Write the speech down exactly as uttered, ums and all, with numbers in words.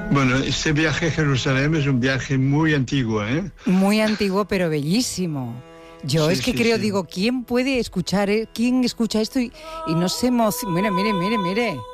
Bueno, este viaje a Jerusalén es un viaje muy antiguo, ¿eh? Muy antiguo, pero bellísimo. Yo Sí, es que sí, creo, sí. digo, ¿quién puede escuchar, eh? ¿Quién escucha esto y, y no se emociona? Mire, mire, mire, mire.